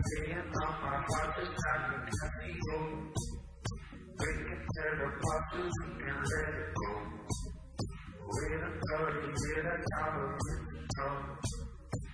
Being on my heart is like a casino. We can tear apart so we can let it go. With a 30 year, that's how we can go.